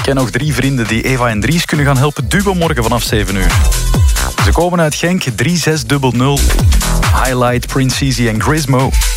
ken nog 3 vrienden die Eva en Dries kunnen gaan helpen duwen morgen vanaf 7 uur. Ze komen uit Genk, 3600. Highlight, Prince Easy en Grismo.